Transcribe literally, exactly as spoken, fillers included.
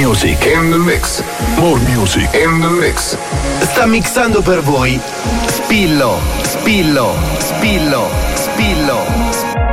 music in the mix. More music in the mix. Sta mixando per voi Spillo, Spillo, Spillo, Spillo.